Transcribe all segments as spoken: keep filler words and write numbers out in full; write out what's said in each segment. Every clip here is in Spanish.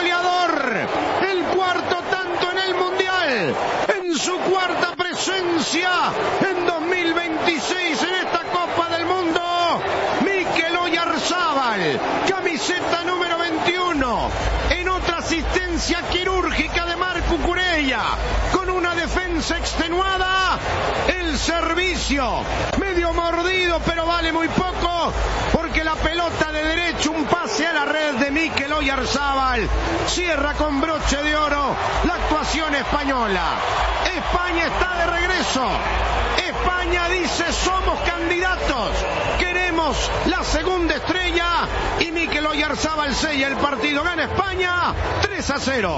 goleador, el cuarto tanto en el Mundial, en su cuarta presencia en dos mil veintiséis en esta Copa del Mundo. Mikel Oyarzábal, camiseta número veintiuno, en otra asistencia quirúrgica de Marco Cucurella, con una defensa extenuada, el servicio medio mordido, pero vale muy poco, porque la pelota de derecho, un pase a la red de Mikel Oyarzábal, cierra con broche de oro la actuación española. España está de regreso. España dice: somos candidatos, queremos la segunda estrella, y Mikel Oyarzábal sella el partido. Gana España tres a cero.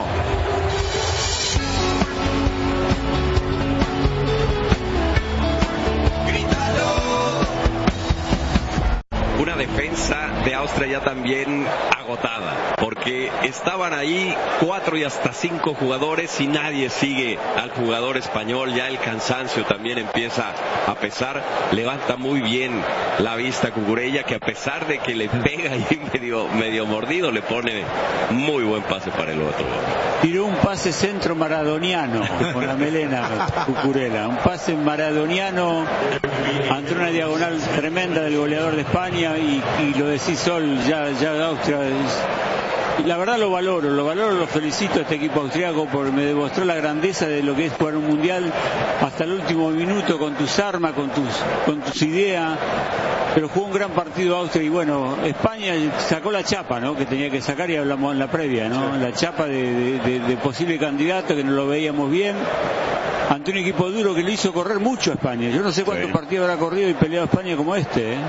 Una defensa de Austria ya también agotada, porque estaban ahí cuatro y hasta cinco jugadores y nadie sigue al jugador español. Ya el cansancio también empieza a pesar. Levanta muy bien la vista Cucurella, que a pesar de que le pega ahí medio, medio mordido, le pone muy buen pase para el otro. Tiró un pase centro maradoniano con la melena Cucurella, un pase maradoniano ante una diagonal tremenda del goleador de España. Y, y lo decís, Sol, ya, ya Austria es, la verdad lo valoro, lo valoro, lo felicito a este equipo austriaco, porque me demostró la grandeza de lo que es jugar un mundial hasta el último minuto, con tus armas, con tus, con tus ideas, pero jugó un gran partido Austria. Y bueno, España sacó la chapa, ¿no?, que tenía que sacar, y hablamos en la previa, ¿no?, sí, la chapa de, de, de posible candidato, que no lo veíamos bien, ante un equipo duro que le hizo correr mucho a España. Yo no sé cuántos sí. partidos habrá corrido y peleado España como este, ¿eh?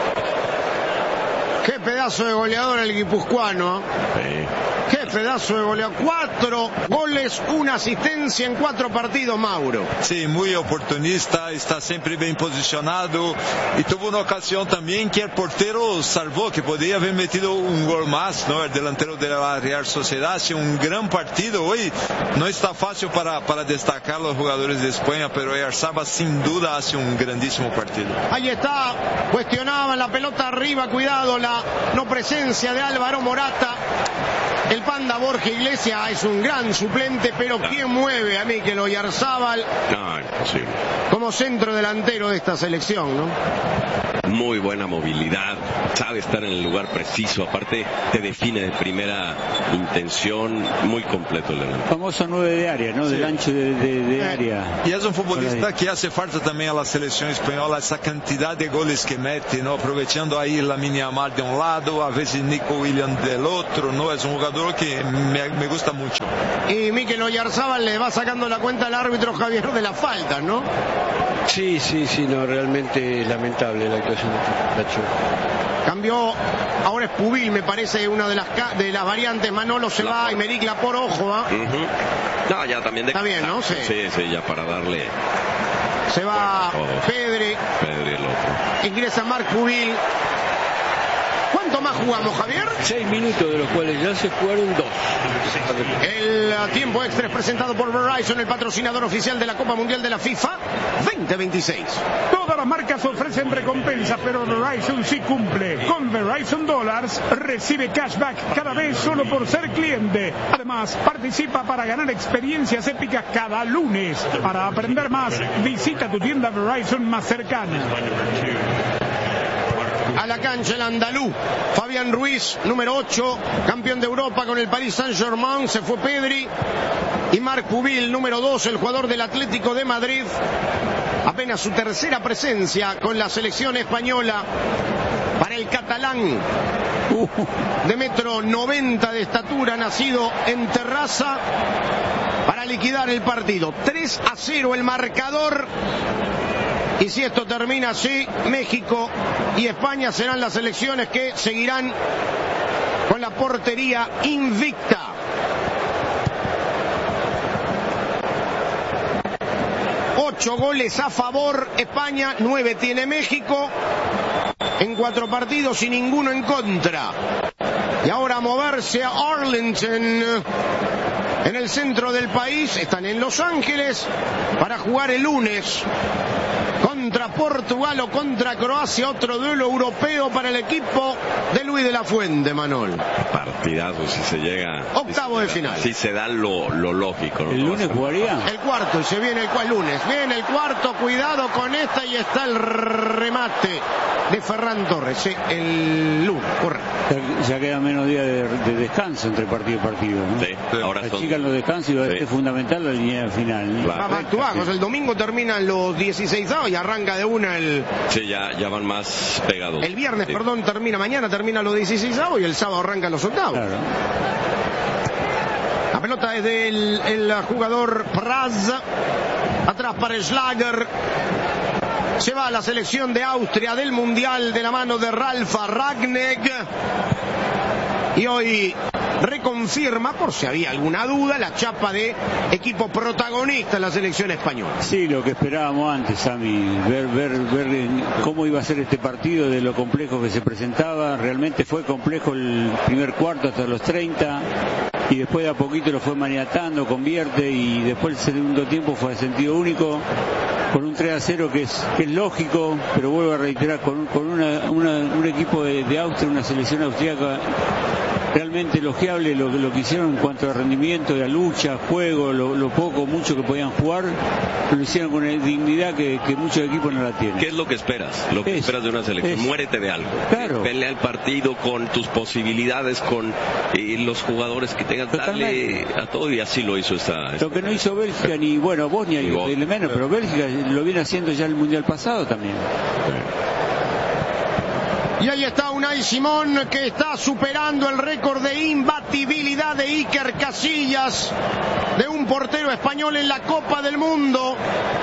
Qué pedazo de goleador el guipuzcoano. Sí. Qué pedazo de goleador. Cuatro goles, una asistencia en cuatro partidos, Mauro. Sí, muy oportunista, está siempre bien posicionado. Y tuvo una ocasión también que el portero salvó, que podría haber metido un gol más, ¿no? El delantero de la Real Sociedad. Hace un gran partido hoy. No está fácil para, para destacar los jugadores de España, pero Oyarzábal sin duda hace un grandísimo partido. Ahí está, cuestionaban la pelota arriba, cuidado, la no presencia de Álvaro Morata. El Panda Borja Iglesias es un gran suplente, pero no. ¿quién mueve a Mikel Oyarzábal? No, imposible. Como centro delantero de esta selección, ¿no? Muy buena movilidad, sabe estar en el lugar preciso, aparte te define de primera intención, muy completo el delantero. Famoso nueve de área, ¿no? Sí. Del ancho de, de, de eh. área. Y es un futbolista que hace falta también a la selección española, esa cantidad de goles que mete, ¿no? Aprovechando ahí Lamine Yamal de un lado, a veces Nico Williams del otro, ¿no? Es un jugador que me, me gusta mucho. Y Mikel Oyarzábal le va sacando la cuenta al árbitro Javier de las faltas, ¿no? Sí, sí, sí, no, realmente lamentable la actuación de Nacho. Cambió, ahora es Pubil, me parece, una de las de las variantes. Manolo se la va, y Meric Lapor, ojo, ¿eh? Uh-huh. No, ya también de... Está bien, ¿no? Sí, sí, sí, ya para darle... Se va Pedri. Pedri el otro. Ingresa Marc Pubil. ¿Cuánto más jugamos, Javier? Seis minutos, de los cuales ya se jugaron dos. El tiempo extra es presentado por Verizon, el patrocinador oficial de la Copa Mundial de la FIFA veinte veintiséis. Todas las marcas ofrecen recompensas, pero Verizon sí cumple. Con Verizon Dollars recibe cashback cada vez solo por ser cliente. Además, participa para ganar experiencias épicas cada lunes. Para aprender más, visita tu tienda Verizon más cercana. A la cancha el andaluz Fabián Ruiz, número ocho, campeón de Europa con el Paris Saint-Germain. Se fue Pedri. Y Marc Pubil, número dos, el jugador del Atlético de Madrid, apenas su tercera presencia con la selección española. Para el catalán, de metro noventa de estatura, nacido en Terrassa, para liquidar el partido. tres a cero el marcador. Y si esto termina así, México y España serán las selecciones que seguirán con la portería invicta. Ocho goles a favor España, nueve tiene México, en cuatro partidos y ninguno en contra. Y ahora a moverse a Arlington, en el centro del país. Están en Los Ángeles para jugar el lunes contra contra Portugal o contra Croacia, otro duelo europeo para el equipo de Luis de la Fuente, Manol. Partidazo si se llega. Octavo de final. Si se da lo, lo lógico. ¿no? ¿El lunes jugaría? El cuarto, y se viene el, el lunes. Viene el cuarto, cuidado con esta y está el remate de Ferran Torres. Sí, el lunes, correcto. Ya, ya queda menos días de, de descanso entre partido y partido, ¿no? Sí, ahora son... Achican los descansos y sí. Es fundamental la línea final. Claro. Va back to back, o sea, el domingo terminan los dieciseisavos y arranca de una el... Sí, ya, ya van más pegados. El viernes, sí. perdón, termina mañana, termina los dieciseisavos y el sábado arrancan los octavos. Claro. La pelota es del el jugador Praz. Atrás para Schlager. Se va a la selección de Austria del Mundial de la mano de Ralf Rangnick. Y hoy reconfirma, por si había alguna duda, la chapa de equipo protagonista en la selección española. Sí, lo que esperábamos antes, Sami, ver, ver, ver cómo iba a ser este partido, de lo complejo que se presentaba. Realmente fue complejo el primer cuarto hasta los treinta, y después de a poquito lo fue maniatando, convierte, y después el segundo tiempo fue de sentido único, con un tres a cero que es, que es lógico, pero vuelvo a reiterar, con, con una, una, un equipo de, de Austria, una selección austríaca realmente elogiable lo, lo que hicieron en cuanto a rendimiento, de la lucha, juego, lo, lo poco, mucho que podían jugar, lo hicieron con una dignidad que, que muchos equipos no la tienen. ¿Qué es lo que esperas? Lo que es, esperas de una selección. es. Muérete de algo. Claro. Pelea el partido con tus posibilidades, con eh, los jugadores que tengan. Dale a todo, y así lo hizo esta... esta lo que no hizo Bélgica, ni bueno, Bosnia, ni Bosnia. de menos, pero Bélgica lo viene haciendo ya el Mundial pasado también. Y ahí está Unai Simón, que está superando el récord de imbatibilidad de Iker Casillas, de un portero español en la Copa del Mundo.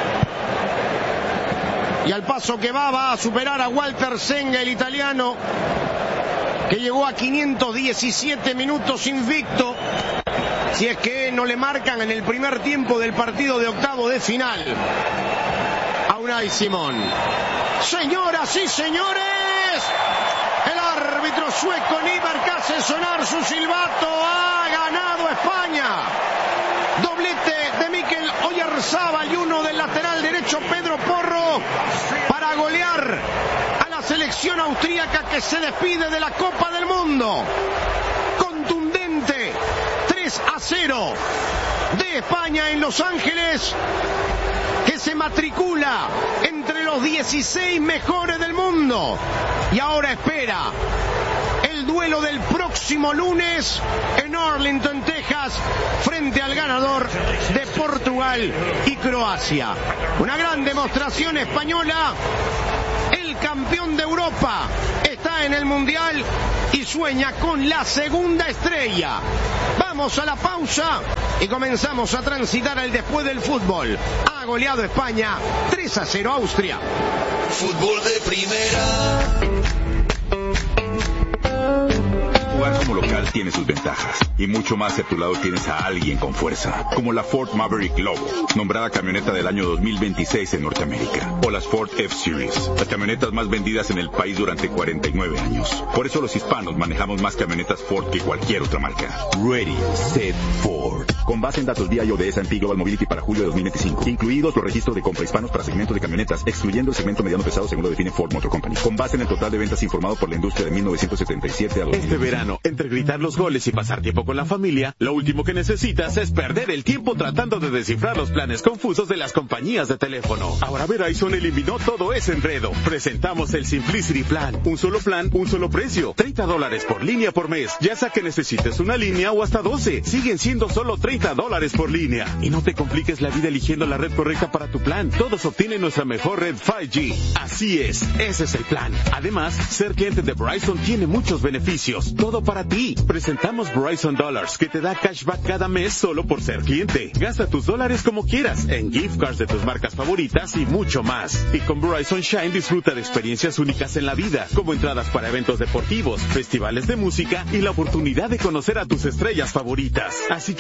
Y al paso que va, va a superar a Walter Senga, el italiano, que llegó a quinientos diecisiete minutos invicto, si es que no le marcan en el primer tiempo del partido de octavo de final a Unai Simón. Señoras y señores, el árbitro sueco Nyberg hace sonar su silbato. Ha ganado España. Doblete de Mikel Oyarzabal y uno del lateral derecho Pedro Porro para golear a la selección austríaca, que se despide de la Copa del Mundo. Contundente tres a cero de España en Los Ángeles, que se matricula entre los dieciséis mejores del mundo, y ahora espera el duelo del próximo lunes en Arlington, Texas, frente al ganador de Portugal y Croacia. Una gran demostración española. El campeón de Europa está en el Mundial y sueña con la segunda estrella. Vamos a la pausa y comenzamos a transitar al después del fútbol. Ha goleado España tres a cero a Austria. Fútbol de primera. Jugar como local tiene sus ventajas, y mucho más si a tu lado tienes a alguien con fuerza, como la Ford Maverick Lobo, nombrada camioneta del año dos mil veintiséis en Norteamérica, o las Ford F-Series, las camionetas más vendidas en el país durante cuarenta y nueve años. Por eso los hispanos manejamos más camionetas Ford que cualquier otra marca. Ready, Set, Ford. Con base en datos D I O de S and P Global Mobility para julio de dos mil veinticinco, incluidos los registros de compra hispanos para segmentos de camionetas, excluyendo el segmento mediano pesado según lo define Ford Motor Company, con base en el total de ventas informado por la industria de mil novecientos setenta y siete a dos mil veinticinco. Este verano, entre gritar los goles y pasar tiempo con la familia, lo último que necesitas es perder el tiempo tratando de descifrar los planes confusos de las compañías de teléfono. Ahora Verizon eliminó todo ese enredo. Presentamos el Simplicity Plan. Un solo plan, un solo precio. treinta dólares por línea por mes. Ya sea que necesites una línea o hasta doce. Siguen siendo solo treinta dólares por línea. Y no te compliques la vida eligiendo la red correcta para tu plan. Todos obtienen nuestra mejor red cinco G. Así es, ese es el plan. Además, ser cliente de Verizon tiene muchos beneficios. Todo para ti. Presentamos Verizon Dollars, que te da cashback cada mes solo por ser cliente. Gasta tus dólares como quieras, en gift cards de tus marcas favoritas y mucho más. Y con Verizon Shine disfruta de experiencias únicas en la vida, como entradas para eventos deportivos, festivales de música y la oportunidad de conocer a tus estrellas favoritas. Así que mete el gol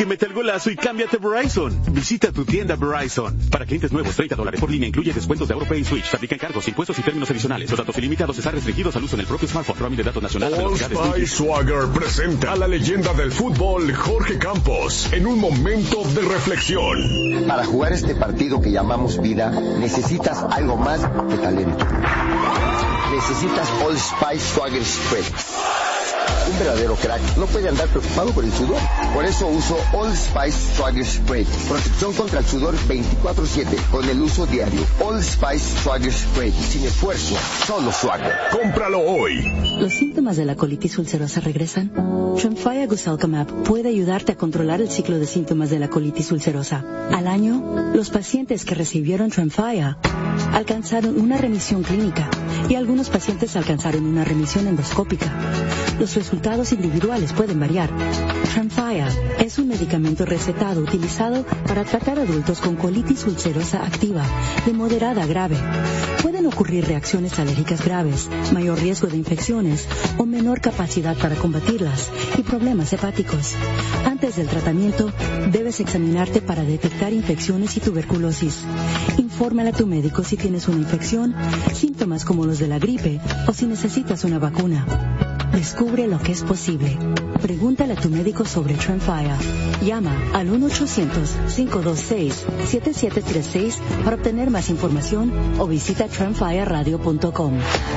golazo y cámbiate Verizon. Visita tu tienda Verizon. Para clientes nuevos, treinta dólares por línea, incluye descuentos de AuroPay y Switch. Se aplican cargos, impuestos y términos adicionales. Los datos ilimitados están restringidos al uso en el propio smartphone. Roaming de datos nacional. Old Spice Swagger presenta a la leyenda del fútbol, Jorge Campos, en un momento de reflexión. Para jugar este partido que llamamos vida, necesitas algo más que talento. Necesitas Old Spice Swagger Spread. Un verdadero crack no puede andar preocupado por el sudor. Por eso uso Old Spice Swagger Spray. Protección contra el sudor veinticuatro siete con el uso diario. Old Spice Swagger Spray. Sin esfuerzo, solo Swagger. Cómpralo hoy. ¿Los síntomas de la colitis ulcerosa regresan? Tremfya Guselkumab puede ayudarte a controlar el ciclo de síntomas de la colitis ulcerosa. Al año, los pacientes que recibieron Tremfya alcanzaron una remisión clínica y algunos pacientes alcanzaron una remisión endoscópica. Los resultados individuales pueden variar. Tremfya es un medicamento recetado utilizado para tratar adultos con colitis ulcerosa activa de moderada a grave. Pueden ocurrir reacciones alérgicas graves, mayor riesgo de infecciones o menor capacidad para combatirlas y problemas hepáticos. Antes del tratamiento, debes examinarte para detectar infecciones y tuberculosis. Infórmale a tu médico si tienes una infección, síntomas como los de la gripe o si necesitas una vacuna. Descubre lo que es posible. Pregúntale a tu médico sobre Tremfya. Llama al uno ochocientos, cinco dos seis, siete siete tres seis para obtener más información o visita tremfya radio punto com.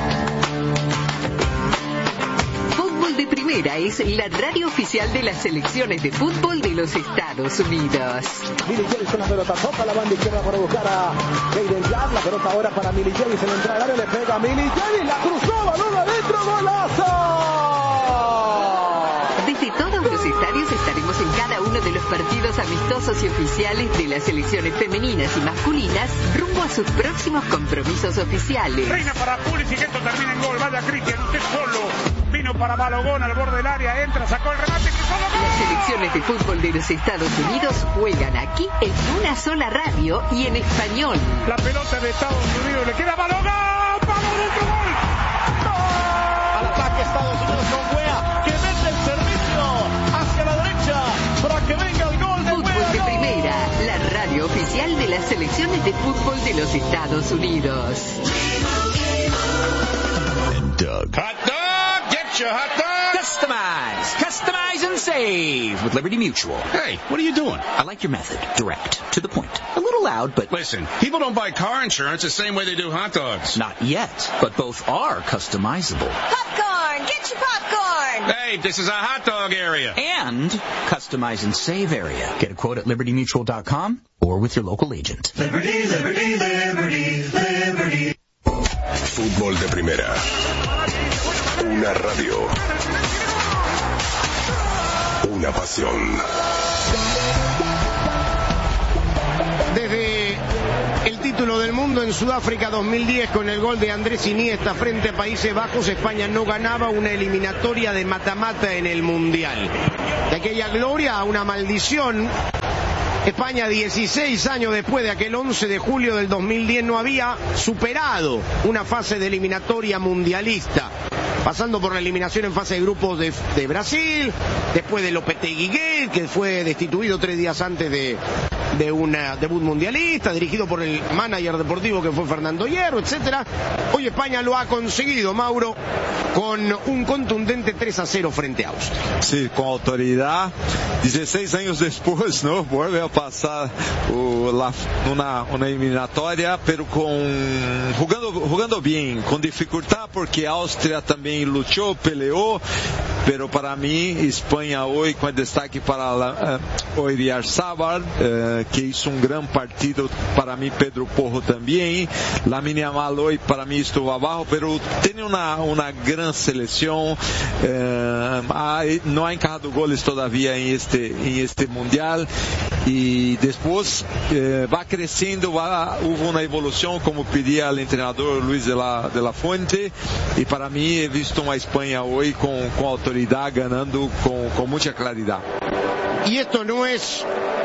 Fútbol de Primera es la radio oficial de las selecciones de fútbol de los Estados Unidos. Milly James con la pelota, toca la banda izquierda para buscar a Jayden Jack. La pelota ahora para Milly James en la entrada del área, le pega a Milly James, la cruzó, balón adentro, golazo. Desde todos los estadios estaremos en cada uno de los partidos amistosos y oficiales de las selecciones femeninas y masculinas rumbo a sus próximos compromisos oficiales. Reina para Pulisic, esto termina en gol. Vaya Cristian, usted solo. Vino para Balogón al borde del área, entra, sacó el remate, cruzó la gol. Las selecciones de fútbol de los Estados Unidos juegan aquí en una sola radio y en español. La pelota de Estados Unidos le queda a Balogón. ¡Vamos, otro gol! ¡Oh! Al ataque Estados Unidos con Wea, que mete el servicio hacia la derecha para que venga el gol de Fútbol Wea. de Primera, la radio oficial de las selecciones de fútbol de los Estados Unidos. And Doug. Hot dog, get your hot dog. Customize, customize and save with Liberty Mutual. Hey, what are you doing? I like your method. Direct, to the point. A little loud, but... Listen, people don't buy car insurance the same way they do hot dogs. Not yet, but both are customizable. Popcorn! Get your popcorn! Hey, this is a hot dog area. And customize and save area. Get a quote at liberty mutual dot com or with your local agent. Liberty, Liberty, Liberty, Liberty. Fútbol de Primera. Una radio. Una pasión. Desde el título del mundo en Sudáfrica dos mil diez con el gol de Andrés Iniesta frente a Países Bajos, España no ganaba una eliminatoria de mata-mata en el Mundial. De aquella gloria a una maldición. España, dieciséis años después de aquel once de julio del dos mil diez, no había superado una fase de eliminatoria mundialista, pasando por la eliminación en fase de grupos de, de Brasil, después de Lopetegui Gate, que fue destituido tres días antes de, de un debut mundialista, dirigido por el manager deportivo que fue Fernando Hierro, etcétera. Hoy España lo ha conseguido, Mauro, con un contundente tres a cero frente a Austria. Sí, con autoridad. dieciséis años después, ¿no? Vuelve a pasar uh, la, una, una eliminatoria, pero con jugando, jugando bien, con dificultad, porque Austria también luchó, peleó, pero para mí España hoy, con destaque para la, uh, Oyarzabal, uh, que hizo un gran partido, para mí Pedro Porro también, Lamine Yamal hoy para mí estuvo abajo, pero tiene una, una gran selección, uh, hay, no ha encajado goles todavía en este, en este mundial, y después eh, va creciendo, va, hubo una evolución como pedía el entrenador Luis de la, de la Fuente, y para mí he visto una España hoy con, con autoridad, ganando con, con mucha claridad. Y esto no es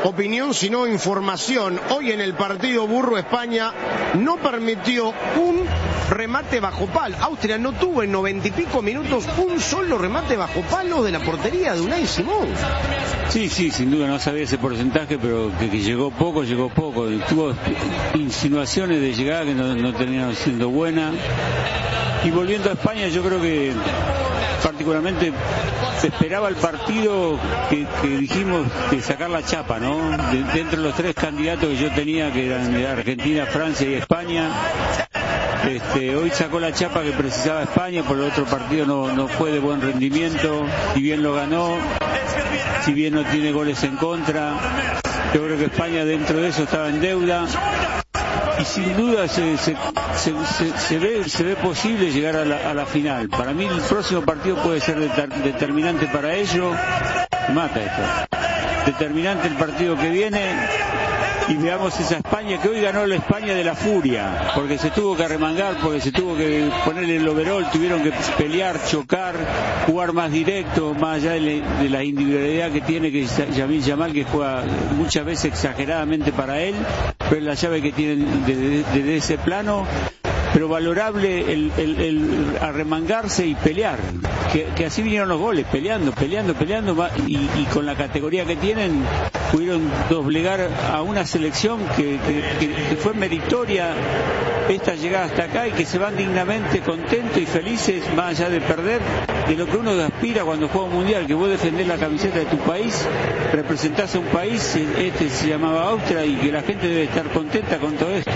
opinión, sino información. Hoy en el partido Burro, España no permitió un remate bajo palo. Austria no tuvo en noventa y pico minutos un solo remate bajo palo de la portería de Unai Simón. Sí, sí, sin duda, no sabía ese porcentaje, pero que, que llegó poco, llegó poco. Tuvo insinuaciones de llegada que no, no terminaron siendo buenas. Y volviendo a España, yo creo que particularmente se esperaba el partido que, que dijimos de sacar la chapa, ¿no? De, dentro de los tres candidatos que yo tenía, que eran de Argentina, Francia y España, este, hoy sacó la chapa que precisaba España, por el otro partido no, no fue de buen rendimiento, si bien lo ganó, si bien no tiene goles en contra, yo creo que España dentro de eso estaba en deuda. Y sin duda se, se, se, se, se, ve, se ve posible llegar a la, a la final. Para mí el próximo partido puede ser deter, determinante para ellos. Mata esto. Determinante el partido que viene. Y veamos esa España, que hoy ganó la España de la furia, porque se tuvo que arremangar, porque se tuvo que ponerle el overall, tuvieron que pelear, chocar, jugar más directo, más allá de, la, de la individualidad que tiene que Lamine Yamal, que juega muchas veces exageradamente para él, pero es la llave que tienen desde de, de ese plano. Pero valorable el, el, el arremangarse y pelear, que, que así vinieron los goles, peleando, peleando, peleando, y, y con la categoría que tienen pudieron doblegar a una selección que, que, que fue meritoria esta llegada hasta acá, y que se van dignamente contentos y felices, más allá de perder, de lo que uno aspira cuando juega un mundial, que vos defendés la camiseta de tu país, representás a un país, este se llamaba Austria, y que la gente debe estar contenta con todo esto.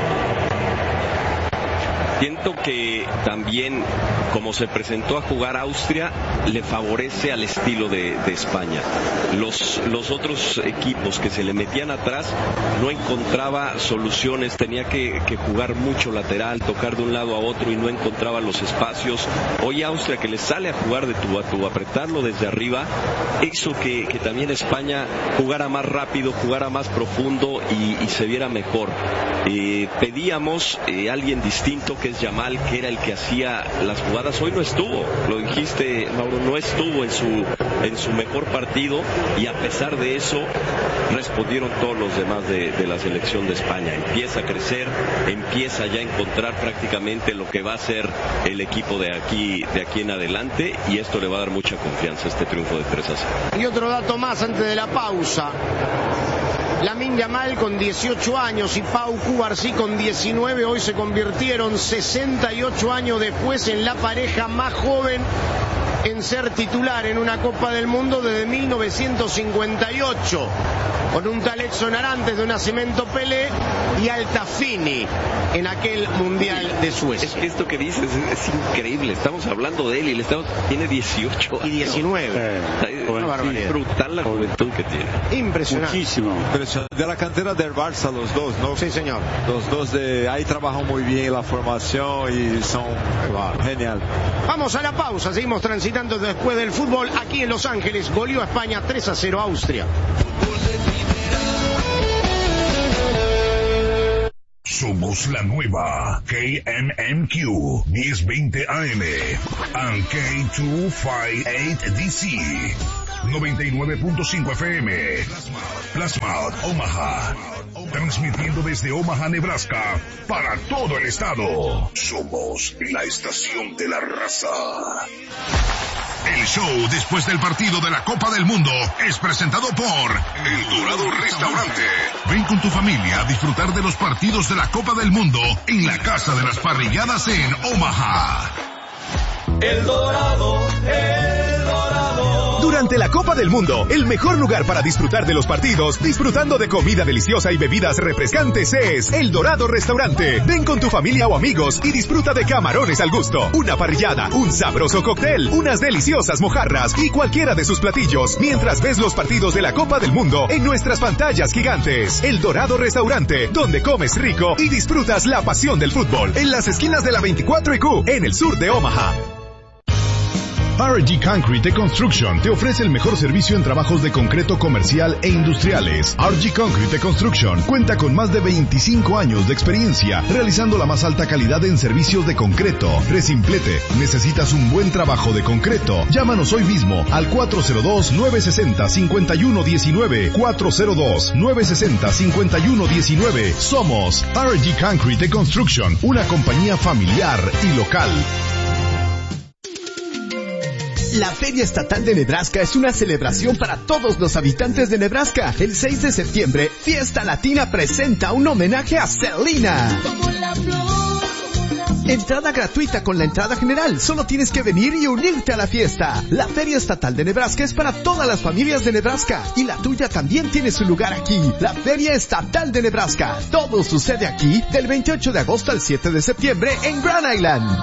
Siento que también, como se presentó a jugar Austria, le favorece al estilo de, de España. Los, los otros equipos que se le metían atrás no encontraba soluciones, tenía que, que jugar mucho lateral, tocar de un lado a otro y no encontraba los espacios. Hoy Austria, que le sale a jugar de tu a tu, apretarlo desde arriba, hizo que, que también España jugara más rápido, jugara más profundo y, y se viera mejor. Eh, pedíamos eh, alguien distinto, que es Yamal, que era el que hacía las jugadas. Hoy no estuvo, lo dijiste, Mauro, no estuvo en su en su mejor partido, y a pesar de eso respondieron todos los demás de, de la selección de España. Empieza a crecer, empieza ya a encontrar prácticamente lo que va a ser el equipo de aquí de aquí en adelante, y esto le va a dar mucha confianza, este triunfo de tres a cero. Y otro dato más antes de la pausa: Lamine Yamal con dieciocho años y Pau Cubarsí con diecinueve, hoy se convirtieron sesenta y ocho años después en la pareja más joven en ser titular en una Copa del Mundo desde mil novecientos cincuenta y ocho, con un tal Edson Arantes de Nascimento Pelé y Altafini en aquel Mundial de Suecia. Es que esto que dices es, es increíble, estamos hablando de él y le estamos, tiene dieciocho y diecinueve. Eh, una barbaridad. Es brutal la juventud que tiene. Impresionante. Muchísimo. De la cantera del Barça los dos, ¿no? Sí, señor. Los dos de ahí trabajan muy bien la formación y son genial. Vamos a la pausa, seguimos transitando después del fútbol aquí en Los Ángeles. Goleó a España tres a cero a Austria. Somos la nueva K M M Q diez veinte A M and K doscientos cincuenta y ocho D C noventa y nueve punto cinco F M. Plasma Omaha. Transmitiendo desde Omaha, Nebraska, para todo el estado. Somos la estación de la raza. El show después del partido de la Copa del Mundo es presentado por El Dorado Restaurante. Ven con tu familia a disfrutar de los partidos de la Copa del Mundo en la Casa de las Parrilladas en Omaha. El Dorado, El Dorado. Durante la Copa del Mundo, el mejor lugar para disfrutar de los partidos, disfrutando de comida deliciosa y bebidas refrescantes, es El Dorado Restaurante. Ven con tu familia o amigos y disfruta de camarones al gusto, una parrillada, un sabroso cóctel, unas deliciosas mojarras y cualquiera de sus platillos, mientras ves los partidos de la Copa del Mundo en nuestras pantallas gigantes. El Dorado Restaurante, donde comes rico y disfrutas la pasión del fútbol, en las esquinas de la veinticuatro y Q, en el sur de Omaha. R G Concrete Construction te ofrece el mejor servicio en trabajos de concreto comercial e industriales. R G Concrete Construction cuenta con más de veinticinco años de experiencia realizando la más alta calidad en servicios de concreto. Resimplete, ¿necesitas un buen trabajo de concreto? Llámanos hoy mismo al cuatro cero dos, nueve seis cero, cinco uno uno nueve, cuatro cero dos, nueve seis cero, cinco uno uno nueve. Somos R G Concrete Construction, una compañía familiar y local. La Feria Estatal de Nebraska es una celebración para todos los habitantes de Nebraska. El seis de septiembre, Fiesta Latina presenta un homenaje a Selena. Entrada gratuita con la entrada general. Solo tienes que venir y unirte a la fiesta. La Feria Estatal de Nebraska es para todas las familias de Nebraska. Y la tuya también tiene su lugar aquí. La Feria Estatal de Nebraska. Todo sucede aquí del veintiocho de agosto al siete de septiembre en Grand Island.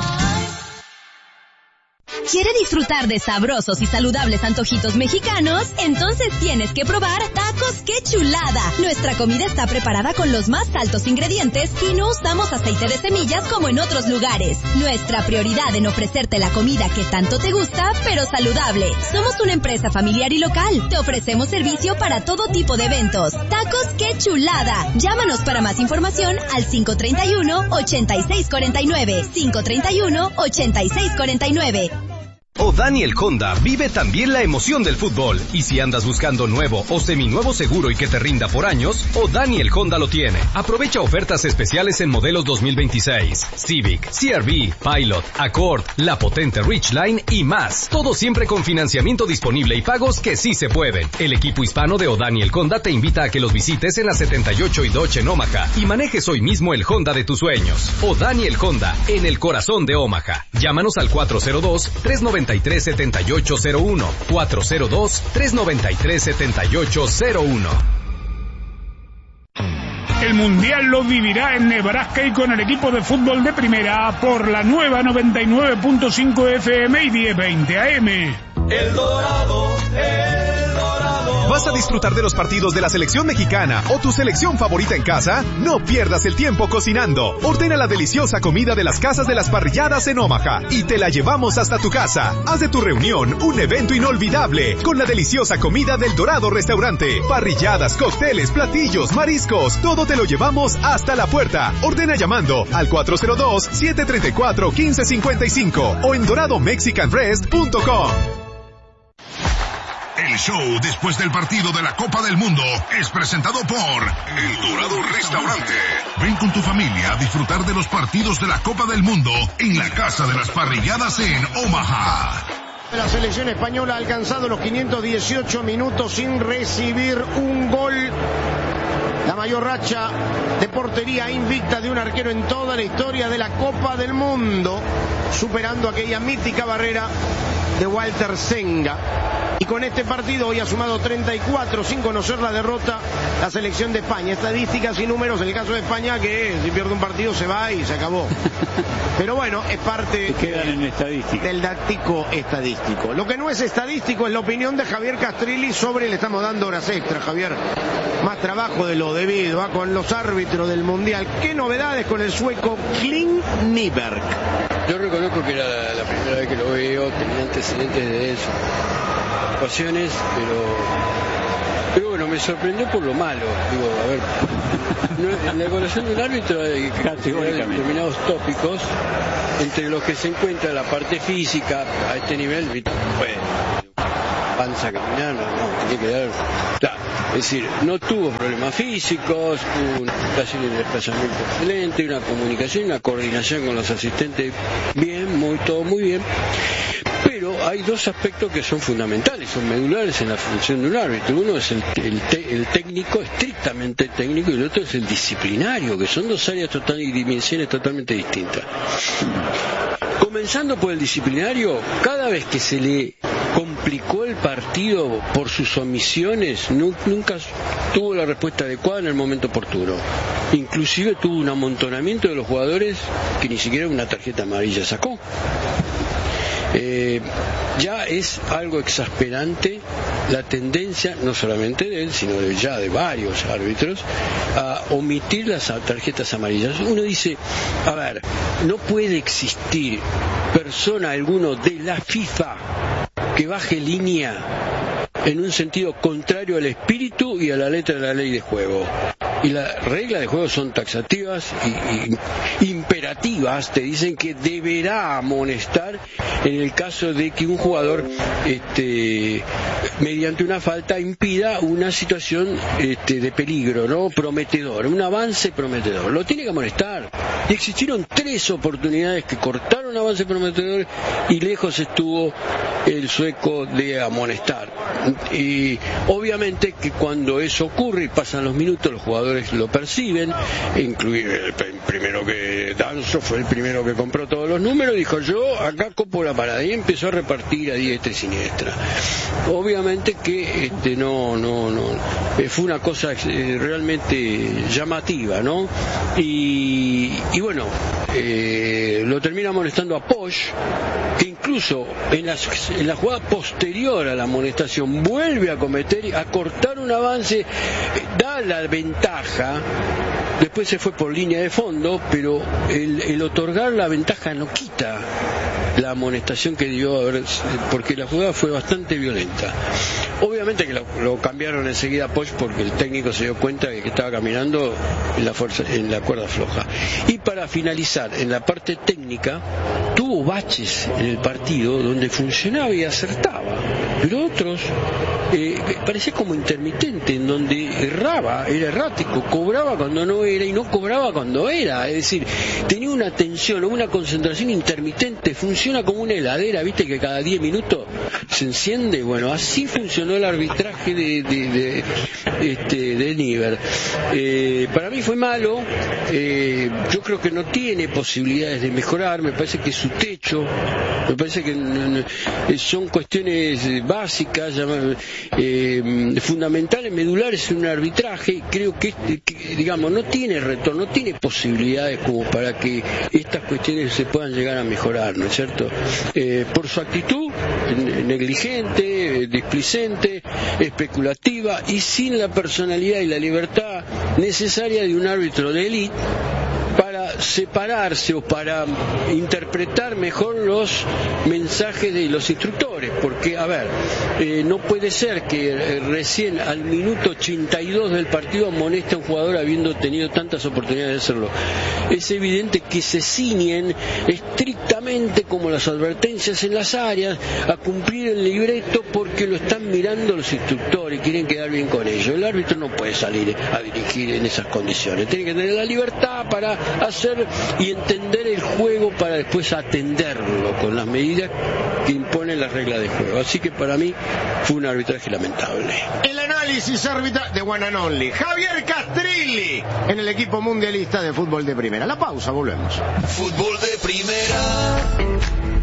¿Quiere disfrutar de sabrosos y saludables antojitos mexicanos? Entonces tienes que probar Tacos ¡Qué Chulada! Nuestra comida está preparada con los más altos ingredientes y no usamos aceite de semillas como en otros lugares. Nuestra prioridad en ofrecerte la comida que tanto te gusta, pero saludable. Somos una empresa familiar y local. Te ofrecemos servicio para todo tipo de eventos. Tacos ¡Qué Chulada! Llámanos para más información al cinco tres uno, ocho seis cuatro nueve, cinco tres uno, ocho seis cuatro nueve. O'Daniel Honda vive también la emoción del fútbol. Y si andas buscando nuevo o seminuevo seguro y que te rinda por años, O'Daniel Honda lo tiene. Aprovecha ofertas especiales en modelos dos mil veintiséis, Civic, C R V, Pilot, Accord, la potente Ridgeline y más. Todo siempre con financiamiento disponible y pagos que sí se pueden. El equipo hispano de O'Daniel Honda te invita a que los visites en la setenta y ocho y Dodge en Omaha y manejes hoy mismo el Honda de tus sueños. O'Daniel Honda, en el corazón de Omaha. Llámanos al cuatro cero dos, tres nueve tres, siete ocho cero uno, cuatro cero dos, tres nueve tres, siete ocho cero uno. El Mundial lo vivirá en Nebraska y con el equipo de fútbol de primera por la nueva noventa y nueve punto cinco F M y diez veinte A M. El Dorado, El Dorado. ¿Vas a disfrutar de los partidos de la selección mexicana o tu selección favorita en casa? No pierdas el tiempo cocinando. Ordena la deliciosa comida de las casas de las parrilladas en Omaha y te la llevamos hasta tu casa. Haz de tu reunión un evento inolvidable con la deliciosa comida del Dorado Restaurante. Parrilladas, cócteles, platillos, mariscos, todo te lo llevamos hasta la puerta. Ordena llamando al cuatro cero dos, siete tres cuatro, uno cinco cinco cinco o en dorado mexican rest punto com. El show después del partido de la Copa del Mundo es presentado por El Dorado Restaurante. Ven con tu familia a disfrutar de los partidos de la Copa del Mundo en la Casa de las Parrilladas en Omaha. La selección española ha alcanzado los quinientos dieciocho minutos sin recibir un gol. La mayor racha de portería invicta de un arquero en toda la historia de la Copa del Mundo, superando aquella mítica barrera de Walter Senga. Y con este partido hoy ha sumado treinta y cuatro sin conocer la derrota la selección de España. Estadísticas y números en el caso de España que si pierde un partido se va y se acabó. Pero bueno, es parte quedan en estadística. del dáctico estadístico. Lo que no es estadístico es la opinión de Javier Castrilli sobre, le estamos dando horas extras, Javier, más trabajo de lo debido, ¿eh? Con los árbitros del Mundial. ¿Qué novedades con el sueco Klint Nyberg? Yo reconozco que era la, la primera vez que lo veo, tenía antecedentes de eso, ocasiones, pero pero bueno, me sorprendió por lo malo. Digo, a ver, no, en la evaluación de un árbitro hay determinados tópicos, entre los que se encuentra la parte física a este nivel, bueno, panza caminar, no, no, tiene que dar, claro, es decir, no tuvo problemas físicos, tuvo una clase de desplazamiento excelente, una comunicación, una coordinación con los asistentes bien, muy, todo muy bien. Pero hay dos aspectos que son fundamentales, son medulares en la función de un árbitro. Uno es el, el, te, el técnico, estrictamente técnico, y el otro es el disciplinario, que son dos áreas total, y dimensiones totalmente distintas. Comenzando por el disciplinario, cada vez que se le complicó el partido por sus omisiones, nu, nunca tuvo la respuesta adecuada en el momento oportuno. Inclusive tuvo un amontonamiento de los jugadores que ni siquiera una tarjeta amarilla sacó. Eh, ya es algo exasperante la tendencia, no solamente de él, sino de ya de varios árbitros, a omitir las tarjetas amarillas. Uno dice, a ver, no puede existir persona alguno de la FIFA que baje línea en un sentido contrario al espíritu y a la letra de la ley de juego. Y las reglas de juego son taxativas y, y imperativas, te dicen que deberá amonestar en el caso de que un jugador este, mediante una falta impida una situación este, de peligro, ¿no? Prometedor, un avance prometedor. Lo tiene que amonestar. Y existieron tres oportunidades que cortaron avance prometedor y lejos estuvo el sueco de amonestar. Y obviamente que cuando eso ocurre y pasan los minutos, los jugadores lo perciben, incluido el primero que Danzo fue el primero que compró todos los números, dijo yo acá copo la parada y empezó a repartir a diestra y siniestra. Obviamente que este no no no fue una cosa eh, realmente llamativa, ¿no? Y, y bueno, eh, lo termina amonestando a Posch, que incluso en la, en la jugada posterior a la amonestación vuelve a cometer, a cortar un avance, da la ventaja, después se fue por línea de fondo, pero el, el otorgar la ventaja no quita la amonestación que dio, porque la jugada fue bastante violenta. Obviamente que lo, lo cambiaron enseguida a Posch porque el técnico se dio cuenta de que estaba caminando en la, fuerza, en la cuerda floja. Y para finalizar, en la parte técnica, tuvo baches en el partido donde funcionaba y acertaba, pero otros eh, parecía como intermitente, en donde erraba, era errático, cobraba cuando no era y no cobraba cuando era, es decir, tenía una tensión o una concentración intermitente, funciona como una heladera, viste que cada diez minutos se enciende. Bueno, así funcionó el arbitraje de, de, de, este, de Níver. Eh, para mí fue malo, eh, yo creo que no tiene posibilidades de mejorar, me parece que su techo, me parece que son cuestiones básicas, eh, fundamentales, medulares en un arbitraje. Creo que, que digamos, no tiene retorno, no tiene posibilidades como para que estas cuestiones se puedan llegar a mejorar, ¿no es cierto? Eh, por su actitud negligente, displicente, especulativa y sin la personalidad y la libertad necesaria de un árbitro de élite para separarse o para interpretar mejor los mensajes de los instructores, porque, a ver, eh, no puede ser que eh, recién al minuto ochenta y dos del partido amoneste a un jugador habiendo tenido tantas oportunidades de hacerlo. Es evidente que se ciñen estrictamente, como las advertencias en las áreas, a cumplir el libreto porque lo están mirando los instructores y quieren quedar bien con ellos. El árbitro no puede salir a dirigir en esas condiciones, tiene que tener la libertad para hacer y entender el juego para después atenderlo con las medidas que imponen las reglas de juego. Así que para mí fue un arbitraje lamentable. El análisis arbitral de One and Only, Javier Castrilli, en el equipo mundialista de fútbol de primera. La pausa, volvemos. Fútbol de primera.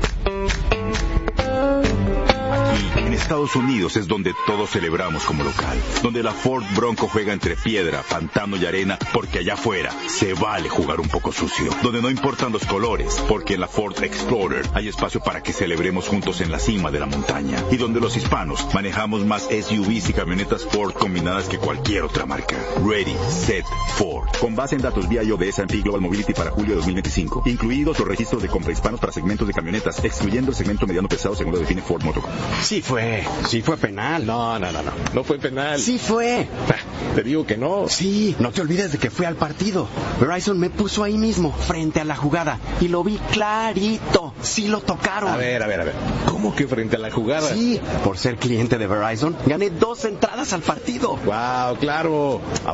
Aquí, en Estados Unidos, es donde todos celebramos como local, donde la Ford Bronco juega entre piedra, pantano y arena, porque allá afuera se vale jugar un poco sucio, donde no importan los colores, porque en la Ford Explorer hay espacio para que celebremos juntos en la cima de la montaña, y donde los hispanos manejamos más S U Vs y camionetas Ford combinadas que cualquier otra marca. Ready, Set, Ford. Con base en datos vía I O de S and P Global Mobility para julio de dos mil veinticinco, incluidos los registros de compra hispanos para segmentos de camionetas, excluyendo el segmento mediano pesado según lo define Ford Motor Company. Sí fue, sí fue penal. No, no, no, no, no fue penal. Sí fue. Te digo que no. Sí, no te olvides de que fui al partido. Verizon me puso ahí mismo, frente a la jugada, y lo vi clarito. Sí lo tocaron. A ver, a ver, a ver. ¿Cómo que frente a la jugada? Sí, por ser cliente de Verizon, gané dos entradas al partido. Wow, claro.